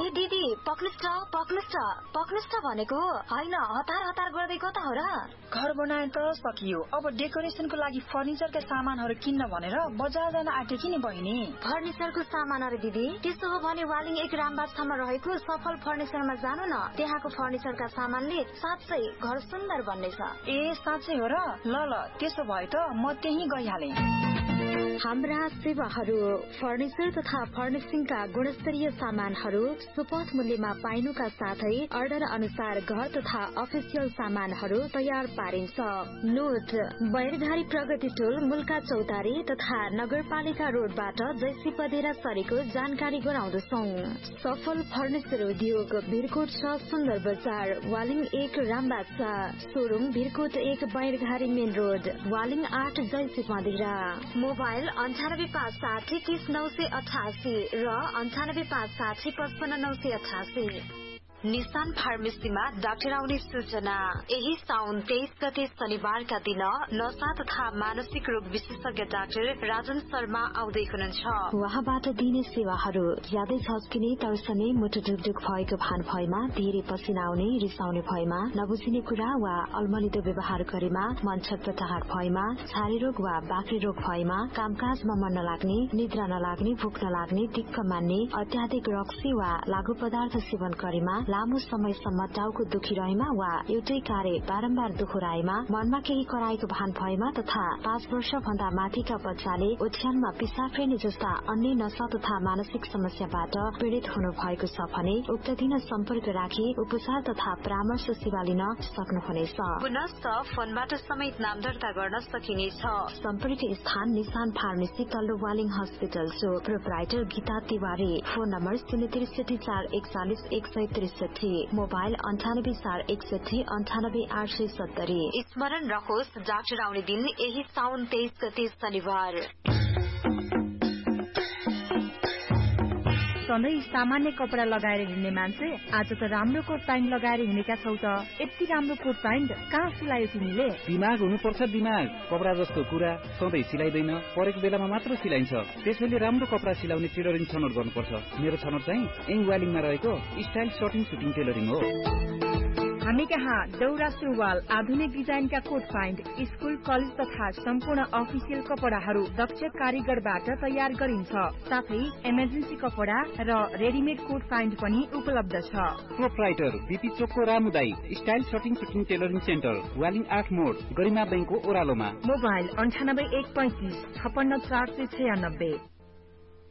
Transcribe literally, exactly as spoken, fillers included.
ओइ दिदी पक्नुस् त पक्नुस् त पक्नुस् त भनेको हैन हतार हतार गर्दै कता हो र? घर बनाएर त सकियो, अब डेकोरेसनको लागि फर्निचरका सामानहरू किन्न भनेर बजार जान आँटेकी नि बहिनी। फर्निचरको सामानहरू दिदी? त्यसो हो भने वालिङ एक रामबागसम्म रहेको सफल फर्निचरमा जानु न। त्यहाँको फर्निचरका सामानले साँच्चै घर सुन्दर बन्नेछ। ए साँच्चै हो र? ल ल त्यसो भए त म त्यही गइहालेँ। हाम्रा सेवाहरू फर्निचर तथा फर्निशिङका गुणस्तरीय सामानहरू सुपथ मूल्यमा पाइनुका साथै अर्डर अनुसार घर तथा अफिसियल सामानहरू तयार पारिन्छ। नोट बैरघारी प्रगति टोल मुल्का चौतारी तथा नगरपालिका रोडबाट जैसी पदेरा सरेको जानकारी गराउँदछौ। सफल फर्निचर उद्योग भिरकोट छ सुन्दर बजार वालिङ एक रामबाग सोरूम भिरकोट एक बैरघारी मेन रोड वालिङ आठ जैसी पदेरा। मोबाइल अन्ठानब्बे पाँच साठी तीस नौ सय अठासी र अन्ठानब्बे पाँच साठी पचपन्न नौ सय अठासी। निशान फार्मेसीमा डाक्टर आउने सूचना। यही साउन तेइस गते शनिबारका दिन नशा तथा मानसिक रोग विशेषज्ञ डाक्टर राजन शर्मा आउँदै हुनुहुन्छ। उहाँबाट दिने सेवाहरू ज्यादै झस्किने तर्सने मुटु ढुकढुक भएको भान भएमा, धेरै पसिना आउने रिसाउने भएमा, नबुझिने कुरा वा अल्मलिदो व्यवहार गरेमा, मन छटपटाहट भएमा, छारे रोग वा बाक्रे रोग भएमा, कामकाजमा मन नलाग्ने, निद्रा नलाग्ने, भूख नलाग्ने, दिक्क मान्ने, अत्याधिक रक्सी वा लागू पदार्थ सेवन गरेमा, लामो समयसम्म टाउको दुखिरहेमा वा एउटै कार्य बारम्बार दोहोऱ्याएमा, मनमा केही कराएको भान भएमा तथा पाँच वर्ष भन्दा माथिका बच्चाले ओछ्यानमा पिसाब फेर्ने जस्ता अन्य नशा तथा मानसिक समस्याबाट पीड़ित हुनु भएको छ भने उक्त दिन सम्पर्क राखी उपचार तथा परामर्श सेवा लिन सक्नुहुनेछ। पुनश्च फोनबाट समेत नाम दर्ता गर्न सकिनेछ। सम्पर्क स्थान निशान फार्मेसी तल्लो वालिङ हस्पिटल जो proprietor Gita Tiwari. Phone number शून्य त्रिसठी चार एकचालिस एक सय त्रिसठी। मोबाइल अन्ठानब्बे चार एकसठी अन्ठानब्बे आठ सय सत्तरी। स्मरण रहोस् डाक्टर आउने दिन यही साउन तेइस गते शनिबार। सधैँ सामान्य कपडा लगाएर हिँड्ने मान्छे आज त राम्रो कोट प्यान्ट लगाएर हिँडेका छौ त। यति राम्रो कोट प्यान्ट कहाँ सिलायो तिमीले? दिमाग हुनुपर्छ दिमाग। कपडा जस्तो कुरा सधैँ सिलाइदैन, परेको बेलामा मात्र सिलाइन्छ। त्यसैले राम्रो कपडा सिलाउने टेलरिङ छनौट गर्नुपर्छ। मेरो छनौट चाहिँ यही वालिङमा रहेको स्टाइल सर्टिङ सुटिङ टेलरिङ हो। हामी कहाँ दौरा सुरुवाल, आधुनिक डिजाइनका कोट प्यान्ट, स्कुल कलेज तथा सम्पूर्ण अफिसियल कपडाहरू दक्ष कारीगरबाट तयार गरिन्छ। साथै इमर्जेन्सी कपडा र रेडिमेड कोट प्यान्ट पनि उपलब्ध छ। प्रोप्राइटर बीपी चोकको रामुदाई style shirting shooting tailoring centre Waling आठ मोड गरिमा बैंकको ओह्रालोमा। मोबाइल अन्ठानब्बे एक पैंतिस छपन्न चार सय छयानब्बे।